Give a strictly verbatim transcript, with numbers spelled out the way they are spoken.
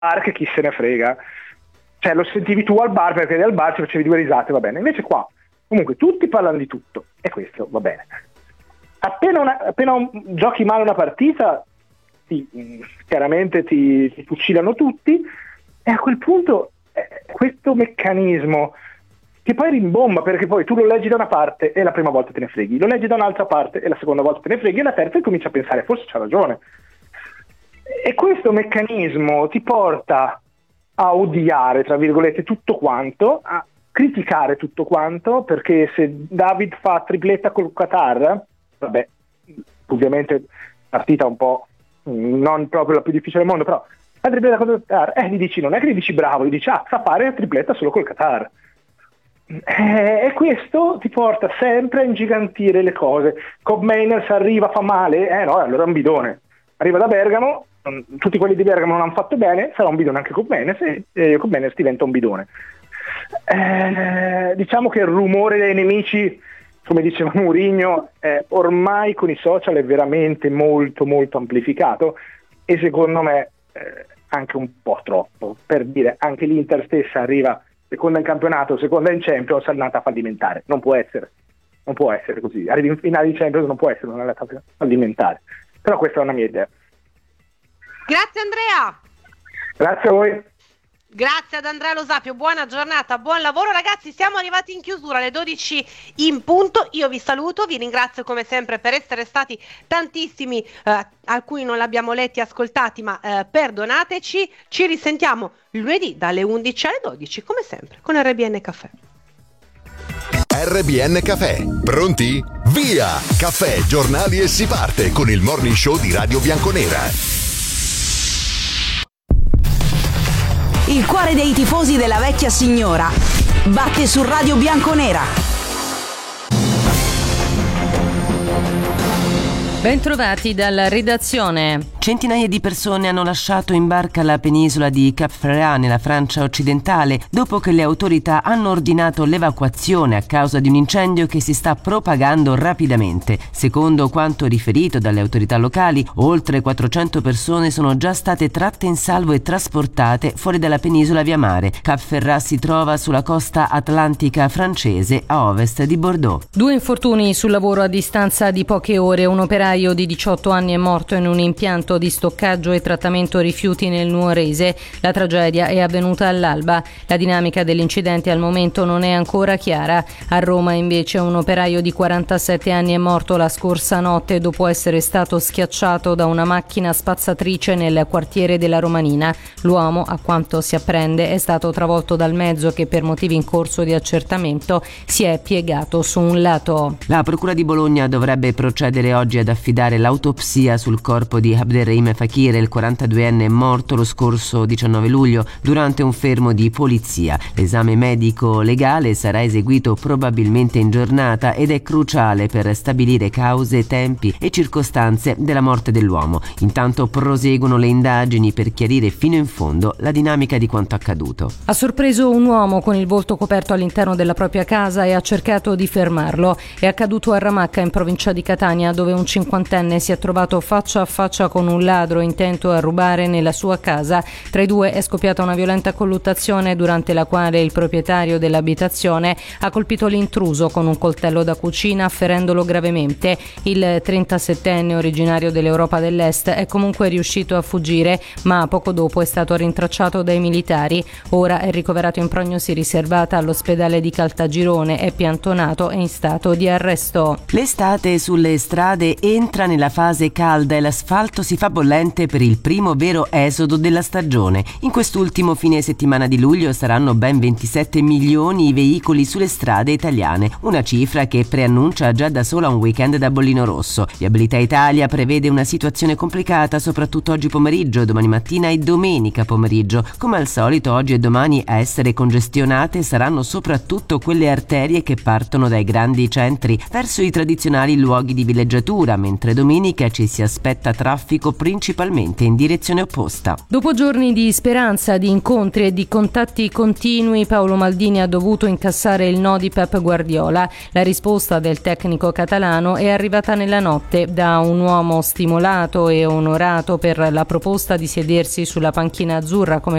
bar che chi se ne frega, cioè lo sentivi tu al bar perché eri al bar, ci facevi due risate, va bene. Invece qua comunque tutti parlano di tutto e questo va bene. Appena, una, appena un, giochi male una partita ti, chiaramente ti, ti fucilano tutti, e a quel punto eh, questo meccanismo che poi rimbomba, perché poi tu lo leggi da una parte e la prima volta te ne freghi, lo leggi da un'altra parte e la seconda volta te ne freghi, e la terza e cominci a pensare forse c'ha ragione. E questo meccanismo ti porta a odiare, tra virgolette, tutto quanto, a criticare tutto quanto, perché se David fa tripletta col Qatar, vabbè, ovviamente partita un po' non proprio la più difficile del mondo, però la tripletta col Qatar, eh, gli dici, non è che gli dici bravo, gli dici ah, sa fare la tripletta solo col Qatar. Eh, e questo ti porta sempre a ingigantire le cose. Cobb Manners arriva, fa male, eh no, allora è un bidone. Arriva da Bergamo, tutti quelli di Bergamo non hanno fatto bene, sarà un bidone anche Cobb Manners, e eh, Cobb Manners diventa un bidone. Eh, diciamo che il rumore dei nemici, come diceva Mourinho, eh, ormai con i social è veramente molto molto amplificato, e secondo me eh, anche un po' troppo. Per dire, anche l'Inter stessa arriva seconda in campionato, seconda in Champions, è andata fallimentare. Non può essere, non può essere così. Arrivi in finale di Champions, non può essere un'andata fallimentare. Però questa è una mia idea. Grazie Andrea. Grazie a voi. Grazie ad Andrea Lo Sapio, buona giornata, buon lavoro ragazzi, siamo arrivati in chiusura alle dodici in punto. Io vi saluto, vi ringrazio come sempre per essere stati tantissimi, eh, alcuni non l'abbiamo letti e ascoltati, ma eh, perdonateci. Ci risentiamo lunedì dalle undici alle dodici come sempre con R B N Caffè. R B N Caffè, pronti? Via! Caffè, giornali e si parte con il morning show di Radio Bianconera. Il cuore dei tifosi della vecchia signora batte su Radio Bianconera. Bentrovati dalla redazione. Centinaia di persone hanno lasciato in barca la penisola di Cap Ferrat nella Francia occidentale dopo che le autorità hanno ordinato l'evacuazione a causa di un incendio che si sta propagando rapidamente. Secondo quanto riferito dalle autorità locali, oltre quattrocento persone sono già state tratte in salvo e trasportate fuori dalla penisola via mare. Cap Ferrat si trova sulla costa atlantica francese a ovest di Bordeaux. Due infortuni sul lavoro a distanza di poche ore. Un operaio di diciotto anni è morto in un impianto di stoccaggio e trattamento rifiuti nel Nuorese. La tragedia è avvenuta all'alba. La dinamica dell'incidente al momento non è ancora chiara. A Roma invece un operaio di quarantasette anni è morto la scorsa notte dopo essere stato schiacciato da una macchina spazzatrice nel quartiere della Romanina. L'uomo, a quanto si apprende, è stato travolto dal mezzo che per motivi in corso di accertamento si è piegato su un lato. La Procura di Bologna dovrebbe procedere oggi ad affidare l'autopsia sul corpo di Abderrahim Fakir, il quarantaduenne morto lo scorso diciannove luglio durante un fermo di polizia. L'esame medico legale sarà eseguito probabilmente in giornata ed è cruciale per stabilire cause, tempi e circostanze della morte dell'uomo. Intanto proseguono le indagini per chiarire fino in fondo la dinamica di quanto accaduto. Ha sorpreso un uomo con il volto coperto all'interno della propria casa e ha cercato di fermarlo. È accaduto a Ramacca in provincia di Catania, dove un cinquantenne si è trovato faccia a faccia con un ladro intento a rubare nella sua casa. Tra i due è scoppiata una violenta colluttazione durante la quale il proprietario dell'abitazione ha colpito l'intruso con un coltello da cucina, ferendolo gravemente. Il trentasettenne originario dell'Europa dell'Est è comunque riuscito a fuggire, ma poco dopo è stato rintracciato dai militari. Ora è ricoverato in prognosi riservata all'ospedale di Caltagirone, è piantonato e in stato di arresto. L'estate sulle strade entra nella fase calda e l'asfalto si fa bollente per il primo vero esodo della stagione. In quest'ultimo fine settimana di luglio saranno ben ventisette milioni i veicoli sulle strade italiane, una cifra che preannuncia già da sola un weekend da bollino rosso. Viabilità Italia prevede una situazione complicata soprattutto oggi pomeriggio, domani mattina e domenica pomeriggio. Come al solito oggi e domani a essere congestionate saranno soprattutto quelle arterie che partono dai grandi centri verso i tradizionali luoghi di villeggiatura, mentre domenica ci si aspetta traffico tecnico principalmente in direzione opposta. Dopo giorni di speranza, di incontri e di contatti continui, Paolo Maldini ha dovuto incassare il no di Pep Guardiola. La risposta del tecnico catalano è arrivata nella notte da un uomo stimolato e onorato per la proposta di sedersi sulla panchina azzurra come